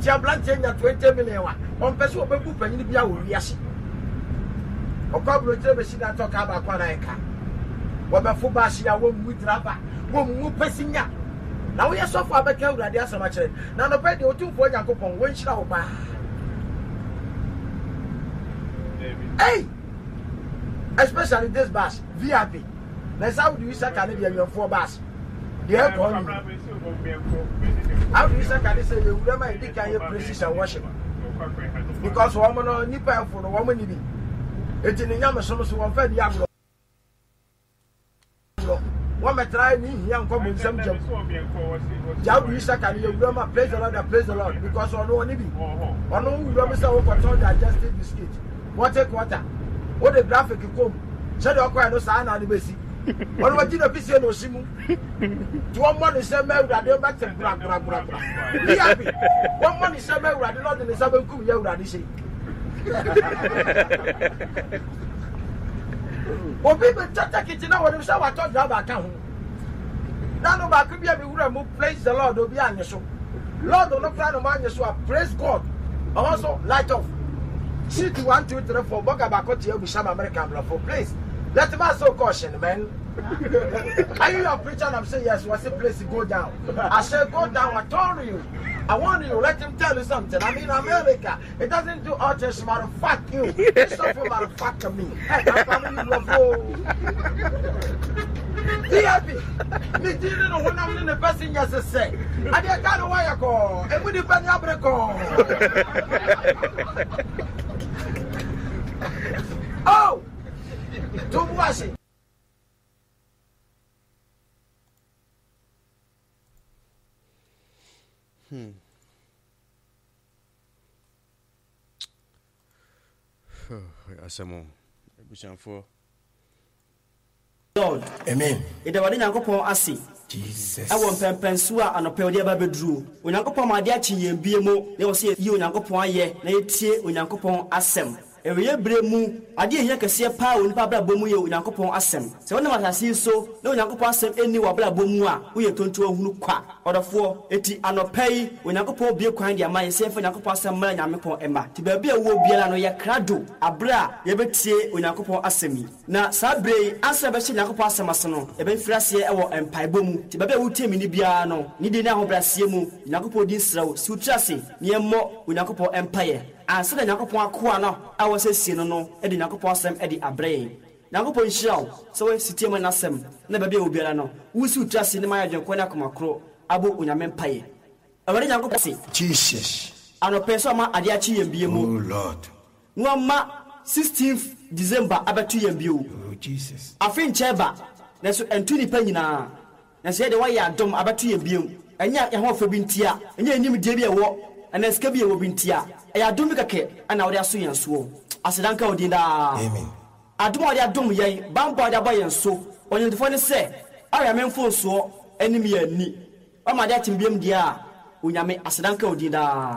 Tia Blanchina 20 million. On person will be penny be our Yashi. O couple of machine that talk about Quanaika. What my Fubashi, I won't with Rapa, won't move passing ya. Now we are so far back out that so much. Now the bed or 2 for Yakupon, when shall buy. Hey! Especially this bus, VIP. That's how do you say Canadian your 4 bus? The airport. How do you say Canadian you never indicate precision worship? Because woman or Nipa for the woman in it in the Yamason, so one fed young. One may try me, young common some job. How do you say Canadian grammar? Praise the Lord, because on no Nibi. On no grammar, so for digestive biscuit. Water. What the graphic you come? Said you quite no sign on the basic. What was the piece of Simu? To one money, some men that they're back to bra. One money, some men that not in the suburb cool young radish. Well, people take it now when I talk about town. None of our could be able to move, praise the Lord, will be on your show. Lord, will not try to mind your show, praise God. Also, light off. See to 1, 2, 3, 4. Boga bakoti you some American blood for place. Let him ask so caution, man. Are you a preacher? I'm saying yes. What's the place to go down? I said go down. I told you. I want you. Let him tell you something. I mean America. It doesn't do authors. Motherfuck you. Stop for motherfucker me. Hey, I'm coming love you. Be happy. Me didn't know when I'm in the person just say. I didn't know why I call. And we depend on the call. Oh! Don't wash it. Lord, amen. Ida wadi nyankopon ase. Jesus. I want pensu a anope odi aba bedru. Onyankopon ma de achi yembie mo, na wo se yi onyankopon aye, na yetie onyankopon asem. Ewe bremu ade ehia kese pa woni pa bra bomu ye onyankopon asem se wona matase so na onyankopon asem eni wa bra bomu a wo ye tonto ahunu kwa odofo eti anopai onyankopon bie kwan dia man se fa onyankopon asem mara nyamepon ema ti ba bia wo biara no ye krado abra ye betie onyankopon asemi na sabre asa be hye onyankopon asem asono e be firase e wo empai bomu ti ba bia wo tie mini biara no ni de na ahobrasie mu onyankopon din srawo si utrase ne emmo onyankopon empaye anse na nyakopon akoa no awo sesie no e de nyakopon asem e de abre nyakopon hiraw so we sitie ma nasem na ba bia obiara no wusi utrase ne ma ya dwenko na komakro abo onyame mpaye awari nyakopon se Jesus ano peso ma ade achi yembie mu oh Lord no ma 16th December abatu yembie oh Jesus afin cheba na so entuni pa nyina na se de wa ya dom abatu yembie enya ya ho fa bintia enya enim die bia wo ana ska bia wo bintia ya dum kake ana wode aso yenso asedanka wodi da amen adum wode adum yen bambo wode abayenso onyentefo ne se ara menfo so anim ya ni ama de atimbiem dia onyame asedanka wodi da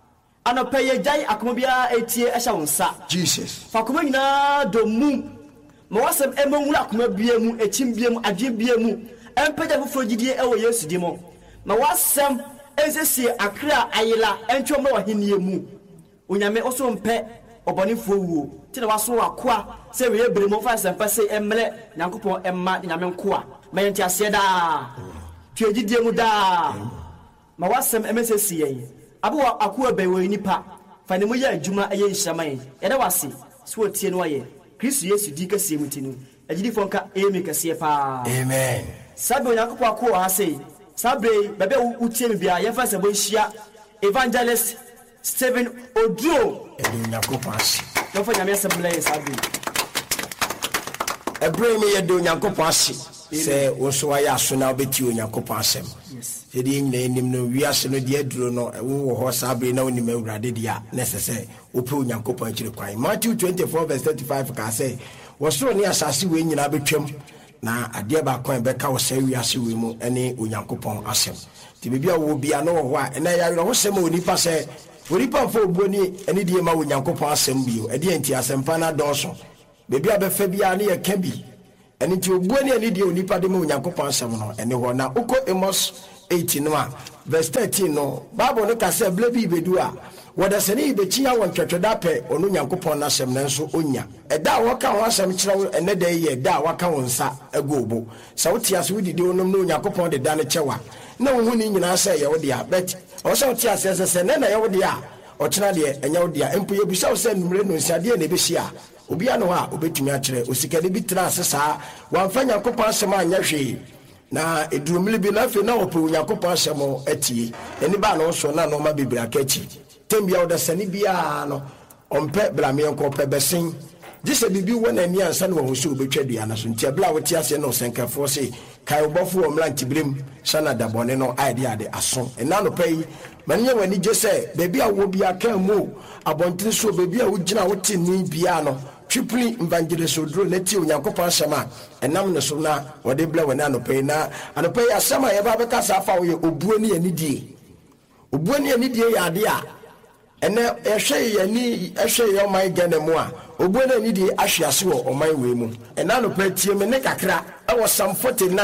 ana peye jai akoma bia etie ehya wonsa Jesus fa koma nyina domu ma wasem emonwura akoma bia mu echimbiem adwe bia mu empeja foforo gidie ewo Yesu di mo ma wasem ezesi akra ayila entwoma wahenie mu onyame oso mpe obonifo wuo tine waso akoa se we ebremo fa sempa se emle nyankopon emma nyame nkoa ma yenti ase da twegidie mu da ma wasem emesesi yen abo akoa be we nipa fa ne mu ya adwuma eye nhyaman yeda wase so otie no aye Kristo Yesu di kase mutinu agidi fonka emi kase pa amen sabe nyankopon akoa ha sei sabe bebe utie me bia ye fa se bo hia evangelist Stephen Odio Nyankopasi no fa nyame assembly sabe ebre me ye do Nyankopasi se wo so wa ya so na obeti Nyankopasem se di nyina enim no wiase no de aduro no wo ho sabe na onim awurade dia necessary ope Nyankopon akire kwan Matthew 24:35 ka say wo so ne asase we nyina betwam na ade ba kwan be ka wo sa wiase we mu ene Onyankopon asem ti bibia wo bia no ho a na ya wo sem oni pa se Oripa fo boni eni die ma Onyankopon asem bio e die nti asempa na dɔso bebi abefa bia ne ye ka bi eni ti oboni eni die onipa de ma Onyankopon asem no eni ho na uko Amos 8 no verse 13 no Bible no ka say blebi bedu a wada sene ibechia won twetweda pe onu Nyankopon na asem nanso onya eda waka ho asem kire ene da ye da waka won sa agobo sa wotia so wudidi onum no Nyankopon de da ne chewa na wo hu ni nyina say ye wode a bet o so wotia se ne na ye wode a o kina de enya wode a empo ye bisa wo se numre no nsiade ne behia obi ano a obetumi a kire osikade bi tra asesa wamfa Nyankopon asem anya hwe na edurumli bi na fe na opo Nyankopon asem atie eni ba no so na no ma bibira kachi tembia oda sani bia no ompe blame enko pe besen dise bibi wona ani ansa no ho so obetwadua na so ntia bla wotia se no senkafo se kai obofo o mlanti brem sana da bone no ide ade aso ena no pay manye wani je se bebi a wo bia kan mu abontin so bebi a wo gina wo tinni bia no triply evangelist odro na ti Onyankopon asema enam ne so na wode bla wani anopay na anopay asema ye ba beka sa fa wo ye obuo ni anidie ya ade a ene ehwe yani ehwe yo man gane mu a obuo na anidie ahwease wo oman we mu ena no patie me ne kakra e wo Psalm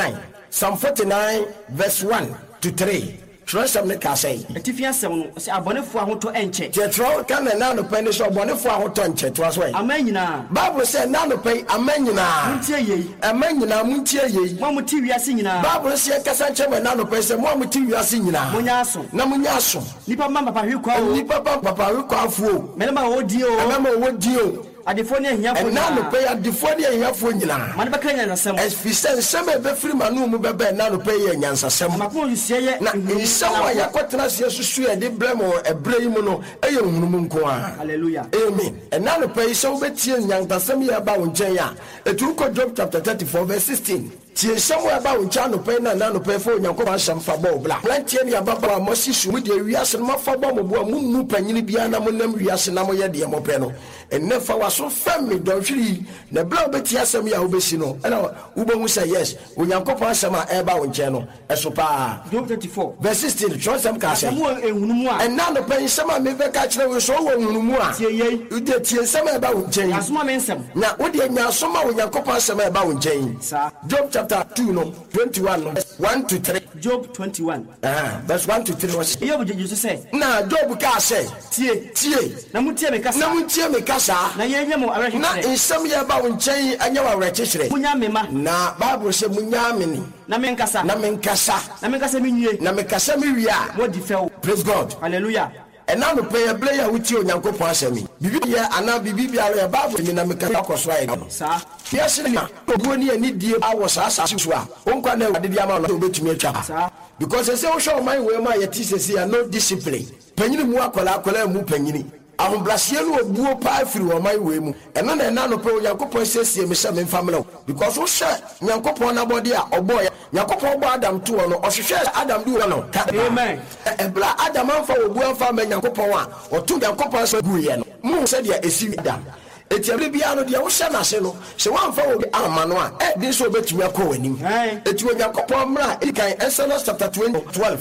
49 verse 1 to 3 Trust me ka say etifia sem no se abonefo ahoto enche tetro kan na no pen so abonefo ahoto enche to aso amanyina Bible say na no pen amanyina muntie yei amanyina muntie yei mo muti wiase nyina Bible say kasa nche me na no pen say mo muti wiase nyina munyaso na munyaso nipa mama papa hwekwa o nipa papa hwekwa afuo melema wodi o adifo ne hiafo na no pay adifo ne hiafo nyina mane baka nyansasem efisen seme be free manu mu bebe na no pay nyansasem mako yusie ye na isawa yakotena se susu e de blemo ebrei mu no eye hunum nko a hallelujah amen na no pay so betie nyansasem ya ba wonchen ya etu ko Job chapter 34 verse 16 tie somewhere ba woncha no pay na no pay for Nyankopon asem fa bo bla plantie ne ababa mo sisu mu de wiase no fa bo mo bo mu nu panyini bia na mo nam wiase na mo ye de mo pay no enne fa waso fami don hwiri na bla obeti asem ya obesi no na ubohu say yes Nyankopon asem a e ba wonche no eso pa Job 34 verse 16 tronsam ka say mo ehunumu a enna no pay sema me be ka kire we so wo hunumu a tie yei ude tie sema e ba wonche asoma me nsem na wode nya asoma Nyankopon asem e ba wonche sa Job chapter 2 no 21 no 1 to 3 Job 21 verse 1 to 3 was Job jeju say na Job ka say tie na mutie me kasa na yenye mo awre na insam ya ba wonchen anya wa awre chire munya mema na Bible say munya ameni na menkasa menwie na mekasa me wia mo di few praise God hallelujah ena no pay play ya wuti Onyankopon asemi bibi ya ana bibi bia ya Bible mi na mekasa akoso ai sa yes na obuo ni ani die awo sa so a onkwa na ade dia ma no obetumi atwa sa because say wo show man we ma yeti sesi ya no discipline panyini mu akola mu panyini ahombrasie no obuo pa afiri wo man we mu eno na ena no pe Onyankopon sesie me se me family because wo hwe Nyankopon na body a obo ya Nyankopon bo Adam to no ohwehwe Adam du no amen ebla Adam amfa obuo amfa me Nyankopon a otu Nyankopon so gu ye no mu se dia esi Adam etiabre bia no dia wo hye na se no se wamfa wo ama no a din so obetumi akọ wanim eti Nyankopon mra ikan Exodus chapter 12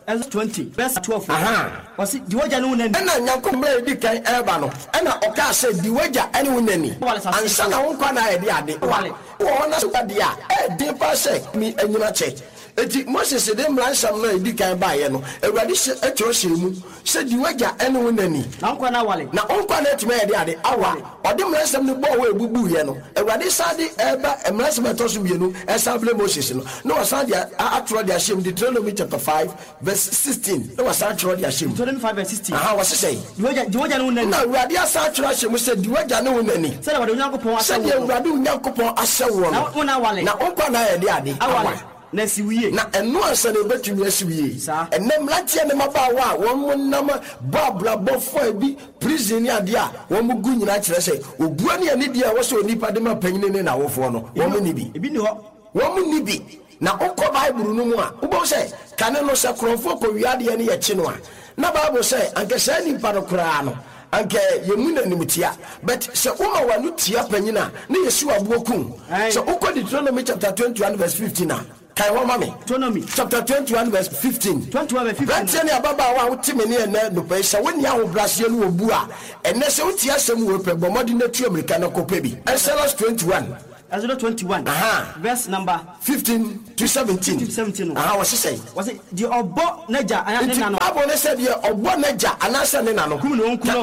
verse 12 wasi diwoja no nani na Nyankopon mra di kan eba no na oka se diwoja ene wo nani ansa na wo kwa na ede ade wo na so ade a din pa se mi anyina che eti Moses de mra nsam na edi kan ba ye no Awurade se etro se mu se diwoja ene wo nani na nkwa na wale na onkwa na etime ede ade awa ode mra nsam ne bo wo ebubu ye no Awurade sade eba mra nsam etoso mienu esable Moses no wasa dia atro dia shem Deuteronomy chapter 5 verse 16 no wasa atro dia shem Deuteronomy 5 verse 16 wasa say diwoja no nani na Awurade asa atro shem se diwoja no nani se na Onyankopon asa se Awurade Onyankopon asa wo na ona wale na onkwa na ede ade awa na siwiye na eno ansa na betumi asiwiye enem latie ne mabawa won nam babla bofo bi prison ni ade a won gu nyina kire se obuo ne ani dia wo so onipa de ma panyine ne na wofo no won ni bi ebi ni ho won ni bi na okọ Bible no mu a ubo se kane no se krofo ko wiade ne ye chi no a na Bible se anke se ni pa no kra no anke yemuna nimtia but se uma wanu tia panyina ne yesu abuokun se okọ Deuteronomy chapter 21 verse 15 na kai ho mami Deuteronomy chapter 21 verse 15 15 ne ababa wa wotime ne na no pe sha woni ahobrase no obu a enne se wotia asem wo pe bomodi na tu America na kopa bi Exodus 21 Exodus 21 verse number 15 to 17 what say was it the obo naja anana no Bible said the obo naja anasa ne na no kum no nkuno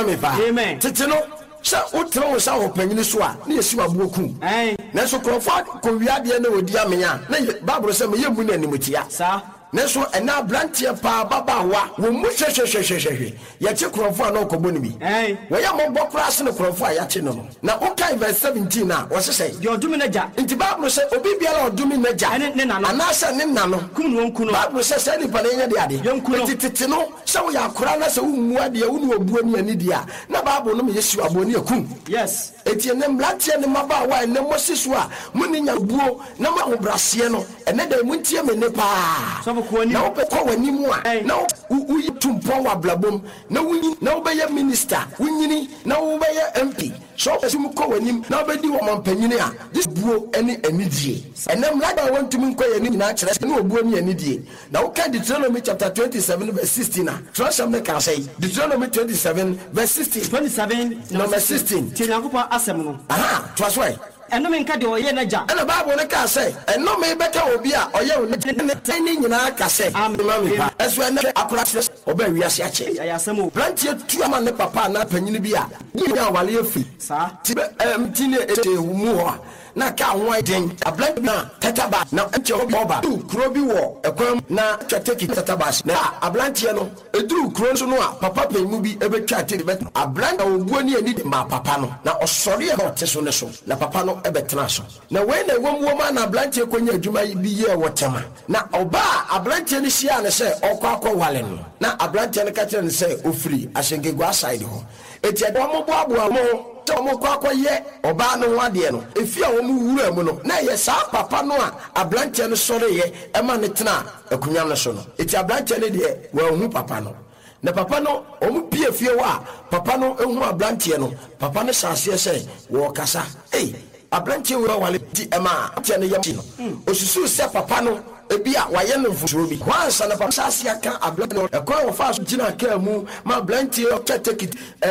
amen tete no sɛ wotena wo sa wo panyini so a ne yɛsi waboɔ kum nanso kurɔfo kɔwiadeɛ na wɔdi amenya na Bible sɛ meyɛ mu no animtia saa nanso ɛna abranteɛ paa babaawa wɔn mu hwehwehwehwehwehwe yɛkye kurɔfo a na ɔkɔbɔ no bi wɔyɛ mmɔbɔ koraa se no kurɔfo a yɛakye no no na wokae verse 17 a wɔse sɛ deɛ ɔdome n'agya nti Bible sɛ obi biara ɔdome n'agya anaasɛ ne nna no kum no nku no Bible sɛ sɛ nipa no ɛnyɛ de ade nti tete no sɛ woyɛ akora na sɛ wommu adeɛ wo ne wɔbuo ne ani deɛ a na Bible no meyɛsi abɔ ne akum yes ɛti ɛnɛ mmeranteɛ ne mmabaawa ɛnɛ mmɔsi so a mo ne nya buo na mo ahobraseɛ no ɛnɛ da mu ntie me ne paa na wobɛkɔ w'anim a na woyi tumpɔn wɔ ablabom na wonyi na wobɛyɛ minister wonyini na wobɛyɛ MP so wobɛsim kɔ w'anim na wobɛdi wɔ mampanyini a this buo ne anidie ɛnɛ mmara a wɔntumi nkɔ yɛ ne nyinaa kyerɛ sɛ ne wɔbuo ne anidie na woka Deuteronomy chapter 27 verse 16 a trɔsɛm ne ka sɛ Deuteronomy 27 verse 16 27 number 16 tie Nyankopɔn asɛm no toa so ɛ ɛnome nka deɛ ɔyɛ n'agya ɛna Bible ne ka sɛ ɛnome bɛka obi a ɔyɛ wo ne nyinaa ka sɛ amema ɛso ɛnɛ akora kyerɛ ɔbɛ wiase akyɛ ɛyɛ asɛm o brantie tu ama ne papa na panyini bi a ne a wale afi saa ti ne mu hɔ a na ka ho den ablant na tetaba na enche ho oba kuro bi wo ekwan na twateki tetaba na ablantie no eduru kuro nso no a papa pemu bi ebetwa teki bet ablant na obuo ne ani ma papa no na osori e hote so ne so na papa no ebetena so na we na ewom ma na ablantie konya adwuma bi ye wotema na oba ablantie ne hia ne se okwa wale no na ablantie ne ka kire ne se ofiri ahyengegwa side ho eti ade mo boaboa mo tomo kwakoye oba no wade no efia wo mu wura mu no na ye sa papa no a ablantie no sore ye e ma ne tena akunya no so no eti ablantie ne de wa hu papa no na papa no o mu pie fie wa papa no ehu ablantie no papa no sase se wo kasa ablantie wo wale di e ma tie ne yam no osusu se papa no ebi a waye no mfuturo bi wansa na papa sase aka ablantie no ekwa wo fa so gina ka mu ma ablantie o take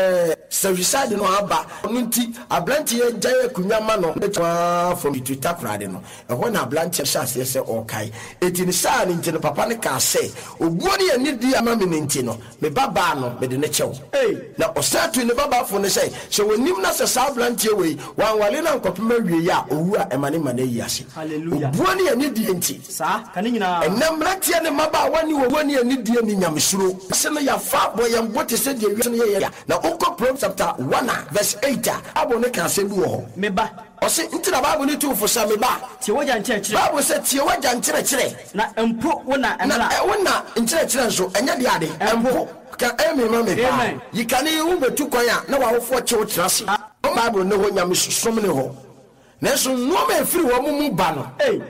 service no aba nti ablantie gyaye kunyama no from to takrade no ehɔ na ablantie sase se okai eti ni saa ni nti papa ne ka se oguo ne ani di ama me nti no me baba no me de ne kyew na osatu ne baba fo ne se wonim na se saa ablantie wei wanwale na nkopema wie ya owu a emane mane yi ase hallelujah oguo ne ani di nti saa kan nyina enam ratie ne maba wani oguo ne ani di ni nyamsuro se no ya fa boyam bote se de wi ne ye na okɔ Proverbs chapter 1 verse 8 abo ne ka se bi wo ho meba o se ntina Bible ni tu fo sa meba tie wagya nkyerɛkyerɛ Bible se tie wagya nkyerɛkyerɛ na empo wona emla wona nkyerɛkyerɛ nso enya de ade empo ka emi ma me ba yikane wu betu kwan a na wawofo kyew trase Bible ne ho nyame som ne ho na so no ma efiri wo mu ba no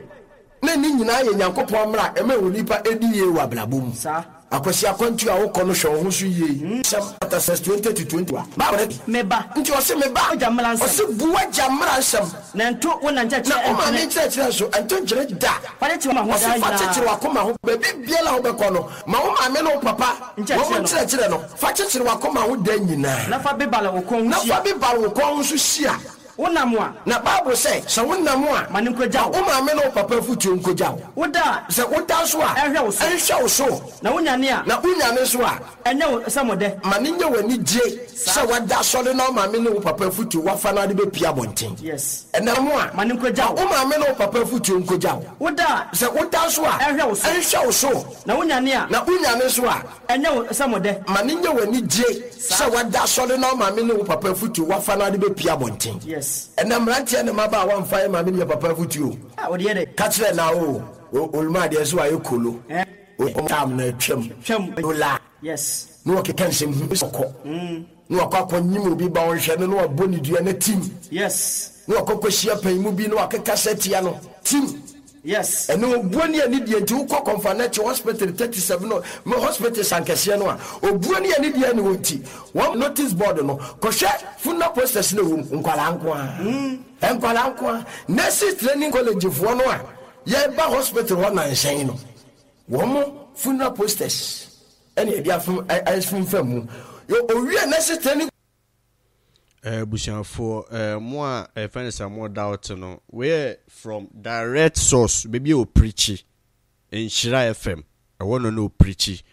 na ni nyina ye Nyankopɔn mra ema wo nipa edi ye wa blabom sa akwasi akwantu a wokɔ no hwɛ ho so yie Psalm 20 to 21 meba nti o se meba jamra nsɛm o se buwa jamra nsɛm na nto wona nkyɛkyerɛ o ma ne nkyerɛkyerɛ so nto nkyerɛ da fare ti ma ho da ya kyerɛ wakoma ho baabi biela ho bɛkɔ no ma wo ma me no papa wo nkyerɛkyerɛ no fa kyerɛ wakoma ho da nyinaa na fa bibala wo kɔn ho hia na fa bibala wo kɔn ho so hia wonamwa na Bible say sɛ wonamwa mane nkogya wo ma me no papa futu nkogya wo da sɛ woda so a ɛhwɛ wo so na wonyane a na wonyane so a ɛnyɛ wo sɛmode mane nyɛ wani gye sɛ wada sɔre na ma me no papa futu wafa na de bepia bonten yes ɛnam a mane nkogya wo ma me no papa futu nkogya wo da sɛ woda so a ɛhwɛ wo so na wonyane a na wonyane so a ɛnyɛ wo sɛmode mane nyɛ wani gye sɛ wada sɔre na ma me no papa futu wafa na de bepia bonten yes and I'm right here. Maba one fire, my mini papa put you. What do you catch that now? Ulma, there's why you cool. Yes, no, I can't say no, I can't you be bound, Shannon, no, Bonnie, do a team. Yes, no, I can't share pay movie, no, I can't cassette team. Yes, and no Bonnie and Indian to cock on financial hospital 37 no hospital San Cassiano or Bonnie and Indian Wunti. One notice board no Cochet Funa posters no Nkalankwa and Nkalankwa Nessie Training College of one Yeba Hospital 1 and Shano. One more Funa posters. Any idea from ice from Femu. You are Nessie Training. busianfo mo a friends are more doubt no we from direct source baby o preachy in Shira FM I want to know preachy